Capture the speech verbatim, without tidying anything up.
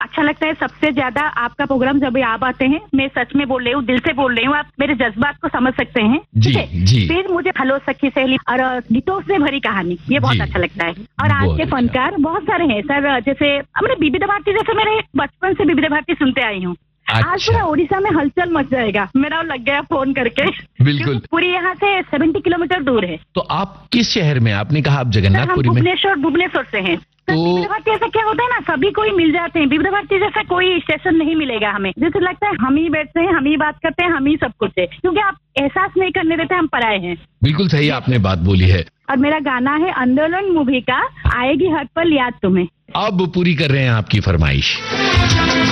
अच्छा लगता है सबसे ज्यादा आपका प्रोग्राम जब आप आते हैं, मैं सच में बोल रही हूँ, दिल से बोल रही हूँ, आप मेरे जज्बात को समझ सकते हैं। जी जी। फिर मुझे हेलो सखी सहेली और गीतों से भरी कहानी, ये बहुत अच्छा लगता है। और आज के फनकार बहुत सारे हैं सर, जैसे हमने विविध भारती, जैसे मेरे बचपन से विविध भारती सुनते आई हूँ। अच्छा। आज पूरा ओडिशा में हलचल मच जाएगा, मेरा लग गया फोन करके। बिल्कुल। पूरी यहाँ से सत्तर किलोमीटर दूर है। तो आप किस शहर में? आपने कहा आप जगन्नाथपुरी में। भुवनेश्वर भुवनेश्वर से हैं। तो विविध भारती ऐसा क्या होता है ना, सभी कोई मिल जाते हैं। विविध भारती जैसा कोई स्टेशन नहीं मिलेगा हमें, जैसे लगता है हम ही बैठते हैं, हम ही बात करते हैं, हम ही सब कुछ है, क्योंकि आप एहसास नहीं करने देते हम पराए हैं। बिल्कुल सही आपने बात बोली है। और मेरा गाना है आंदोलन मूवी का, आएगी हर पल याद तुम्हें। अब पूरी कर रहे हैं आपकी फरमाइश।